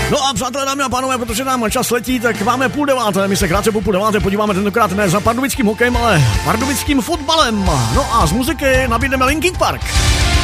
No a přátelé, dámy a pánové, protože nám čas letí, tak máme 8:30. My se krátce po 8:30 podíváme tentokrát ne za pardubickým hokejem, ale pardubickým fotbalem. No a z muziky nabídneme Linkin Park.